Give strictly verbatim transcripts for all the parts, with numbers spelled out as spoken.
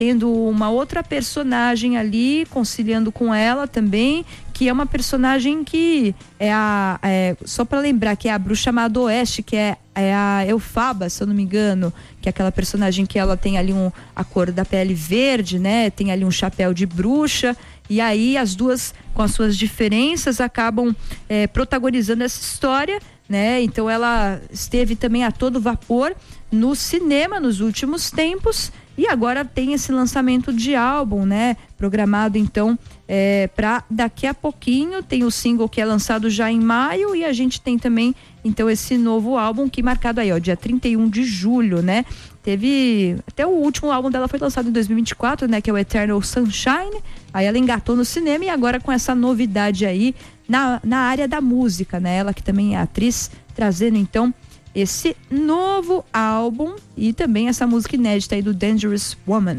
tendo uma outra personagem ali, conciliando com ela também, que é uma personagem que é a, é, só para lembrar, que é a bruxa má do oeste, que é, é a Elfaba, se eu não me engano, que é aquela personagem que ela tem ali um, a cor da pele verde, né? Tem ali um chapéu de bruxa, e aí as duas, com as suas diferenças, acabam é, protagonizando essa história, né? Então ela esteve também a todo vapor no cinema nos últimos tempos, e agora tem esse lançamento de álbum, né? Programado então é, para daqui a pouquinho. Tem o single que é lançado já em maio, e a gente tem também então esse novo álbum que marcado aí, ó, dia trinta e um de julho, né? Teve até o último álbum dela foi lançado em dois mil e vinte e quatro, né? Que é o Eternal Sunshine. Aí ela engatou no cinema, e agora com essa novidade aí na, na área da música, né? Ela que também é atriz, trazendo então esse novo álbum e também essa música inédita aí do Dangerous Woman.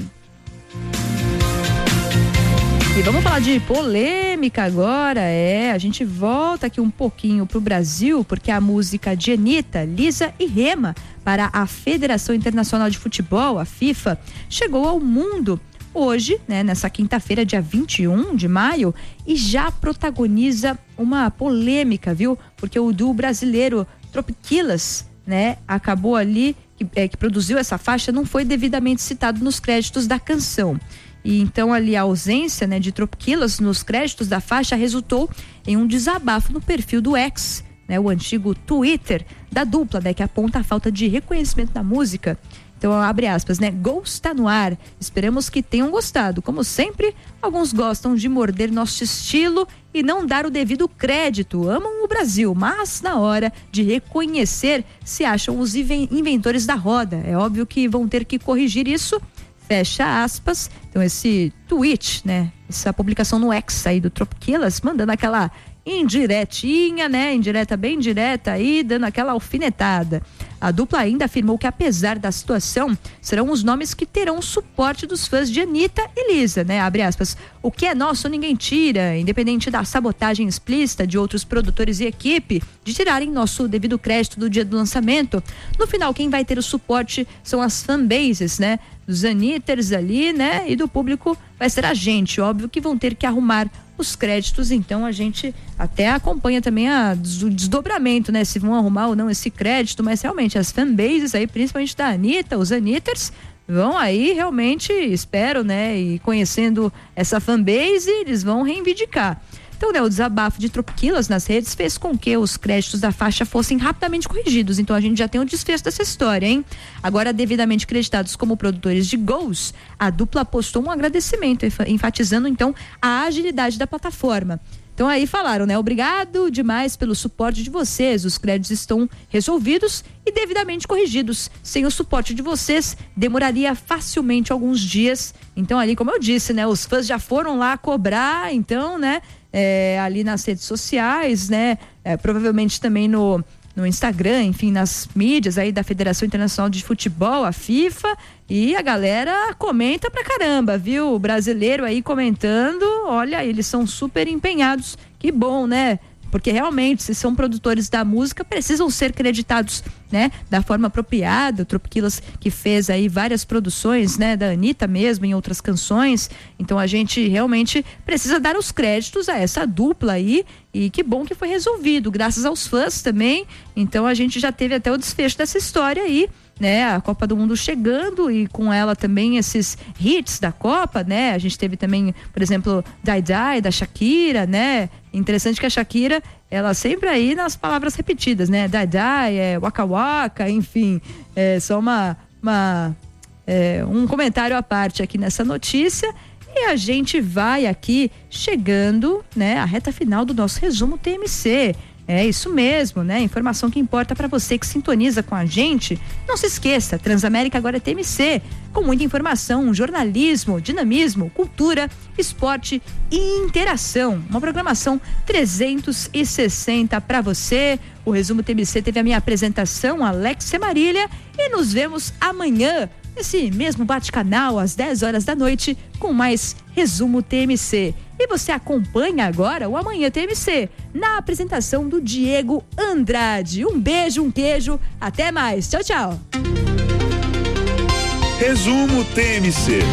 E vamos falar de polêmica agora, é, a gente volta aqui um pouquinho pro Brasil, porque a música de Anitta, Lisa e Rema para a Federação Internacional de Futebol, a FIFA, chegou ao mundo hoje, né, nessa quinta-feira, dia vinte e um de maio, e já protagoniza uma polêmica, viu? Porque o duo brasileiro Tropicquilas, né, acabou ali, que, é, que produziu essa faixa, não foi devidamente citado nos créditos da canção. E então ali a ausência, né, de Tropicquilas nos créditos da faixa resultou em um desabafo no perfil do X, né, o antigo Twitter da dupla, né, que aponta a falta de reconhecimento da música. Então, abre aspas, né? Ghost está no ar. Esperamos que tenham gostado. Como sempre, alguns gostam de morder nosso estilo e não dar o devido crédito. Amam o Brasil, mas na hora de reconhecer, se acham os inventores da roda. É óbvio que vão ter que corrigir isso. Fecha aspas. Então, esse tweet, né? Essa publicação no X aí do Tropicquilas, mandando aquela indiretinha, né? Indireta bem direta aí, dando aquela alfinetada. A dupla ainda afirmou que, apesar da situação, serão os nomes que terão o suporte dos fãs de Anitta e Lisa, né? Abre aspas. O que é nosso ninguém tira, independente da sabotagem explícita de outros produtores e equipe, de tirarem nosso devido crédito do dia do lançamento. No final, quem vai ter o suporte são as fanbases, né? Dos Anitters ali, né? E do público vai ser a gente. Óbvio que vão ter que arrumar os créditos, então a gente até acompanha também a, o desdobramento, né? Se vão arrumar ou não esse crédito, mas realmente as fanbases aí, principalmente da Anitta, os Anitters, vão aí realmente, espero, né? E conhecendo essa fanbase, eles vão reivindicar. Então, né, o desabafo de Tropicquilas nas redes fez com que os créditos da faixa fossem rapidamente corrigidos. Então, a gente já tem um desfecho dessa história, hein? Agora, devidamente creditados como produtores de Ghost, a dupla postou um agradecimento, enfatizando, então, a agilidade da plataforma. Então, aí falaram, né? Obrigado demais pelo suporte de vocês. Os créditos estão resolvidos e devidamente corrigidos. Sem o suporte de vocês, demoraria facilmente alguns dias. Então, ali, como eu disse, né? Os fãs já foram lá cobrar, então, né? É, ali nas redes sociais, né? É, provavelmente também no, no Instagram, enfim, nas mídias aí da Federação Internacional de Futebol, a FIFA, e a galera comenta pra caramba, viu? O brasileiro aí comentando, olha, eles são super empenhados, que bom, né? Porque realmente, se são produtores da música, precisam ser creditados, né? Da forma apropriada. O Tropicquilas que fez aí várias produções, né? Da Anitta mesmo, em outras canções. Então a gente realmente precisa dar os créditos a essa dupla aí. E que bom que foi resolvido, graças aos fãs também. Então a gente já teve até o desfecho dessa história aí, né? A Copa do Mundo chegando e com ela também esses hits da Copa, né? A gente teve também, por exemplo, Die Die da Shakira, né? Interessante que a Shakira, ela sempre aí nas palavras repetidas, né? Die Die, é, Waka Waka, enfim, é só uma, uma é, um comentário à parte aqui nessa notícia. E a gente vai aqui chegando, né? A reta final do nosso resumo T M C. É isso mesmo, né? Informação que importa para você que sintoniza com a gente. Não se esqueça, Transamérica agora é T M C, com muita informação, jornalismo, dinamismo, cultura, esporte e interação. Uma programação trezentos e sessenta para você. O resumo T M C teve a minha apresentação, Alexia Marília, e nos vemos amanhã nesse mesmo bate-canal às dez horas da noite com mais resumo T M C. E você acompanha agora o Amanhã T M C, na apresentação do Diego Andrade. Um beijo, um queijo, até mais. Tchau, tchau. Resumo T M C.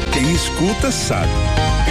Quem escuta sabe.